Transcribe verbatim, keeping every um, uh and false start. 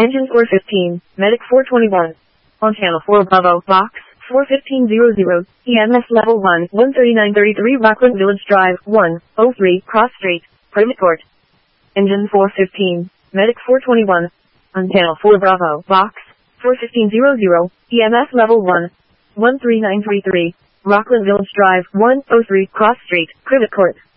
Engine four fifteen, Medic four twenty-one. On channel four Bravo, box, four fifteen hundred, E M S level one, one thirty-nine thirty-three Rockland Village Drive, one oh three, Cross Street, Privet Court. Engine four fifteen, Medic four twenty-one. On channel four Bravo, box, four fifteen hundred, E M S level one, one thirty-nine thirty-three, Rockland Village Drive, one oh three, Cross Street, Privet Court.